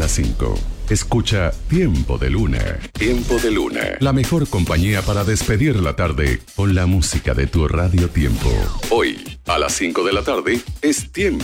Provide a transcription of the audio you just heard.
las 5. Escucha Tiempo de Luna. Tiempo de Luna. La mejor compañía para despedir la tarde con la música de tu Radio Tiempo. Hoy, a las 5 de la tarde, es Tiempo